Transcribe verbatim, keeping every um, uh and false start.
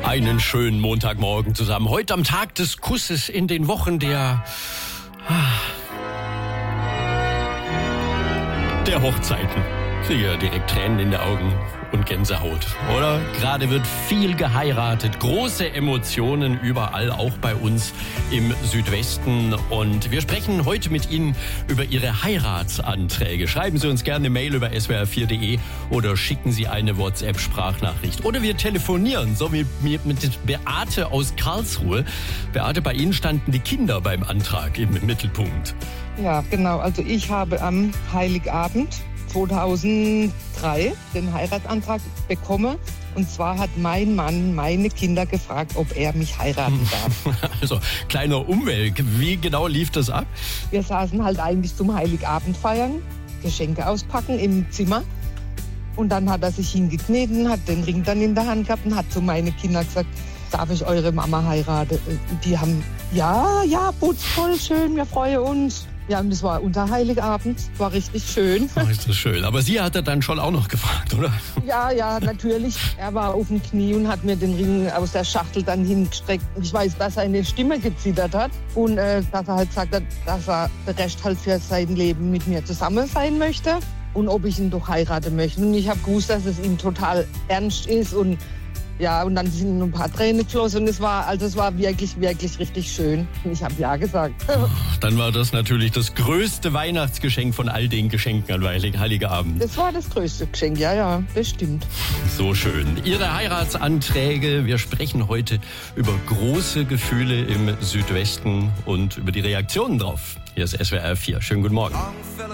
Einen schönen Montagmorgen zusammen. Heute am Tag des Kusses in den Wochen der... der Hochzeiten. Kriege ja direkt Tränen in den Augen und Gänsehaut, oder? Gerade wird viel geheiratet, große Emotionen überall, auch bei uns im Südwesten. Und wir sprechen heute mit Ihnen über Ihre Heiratsanträge. Schreiben Sie uns gerne eine Mail über s w r vier punkt de oder schicken Sie eine WhatsApp-Sprachnachricht. Oder wir telefonieren, so wie mit, mit Beate aus Karlsruhe. Beate, bei Ihnen standen die Kinder beim Antrag im Mittelpunkt. Ja, genau. Also ich habe am Heiligabend zweitausenddrei den Heiratsantrag bekommen. Und zwar hat mein Mann meine Kinder gefragt, ob er mich heiraten darf. Also, kleiner Umwelt. Wie genau lief das ab? Wir saßen halt eigentlich zum Heiligabend feiern, Geschenke auspacken im Zimmer. Und dann hat er sich hingekniet und hat den Ring dann in der Hand gehabt und hat zu meinen Kindern gesagt, darf ich eure Mama heiraten? Die haben, ja, ja, putz, voll schön, wir freuen uns. Ja, und das war unser Heiligabend, war richtig schön. Oh, ist das schön. Aber Sie hat er dann schon auch noch gefragt, oder? Ja, ja, natürlich. Er war auf dem Knie und hat mir den Ring aus der Schachtel dann hingestreckt. Ich weiß, dass seine Stimme gezittert hat und äh, dass er halt gesagt hat, dass er den Rest halt für sein Leben mit mir zusammen sein möchte und ob ich ihn doch heiraten möchte. Und ich habe gewusst, dass es ihm total ernst ist und ja, und dann sind ein paar Tränen geflossen und es war, also es war wirklich, wirklich richtig schön. Und ich habe ja gesagt. Dann war das natürlich das größte Weihnachtsgeschenk von all den Geschenken an Heiligabend. Das war das größte Geschenk, ja, ja, das stimmt. So schön. Ihre Heiratsanträge. Wir sprechen heute über große Gefühle im Südwesten und über die Reaktionen drauf. Hier ist S W R vier. Schönen guten Morgen.